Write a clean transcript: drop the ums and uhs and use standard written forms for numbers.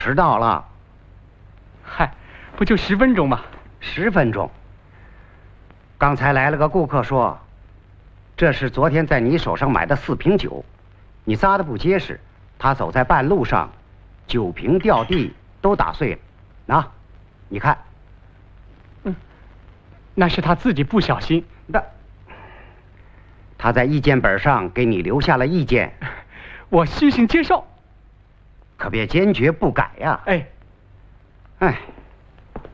迟到了。 嗨，不就10分钟吗 ？10分钟。刚才来了个顾客说，这是昨天在你手上买的4瓶酒，你扎的不结实，他走在半路上，酒瓶掉地都打碎了。那，你看。 那是他自己不小心。 他在意见本上给你留下了意见， 我虚心接受， 可别坚决不改呀。 哎。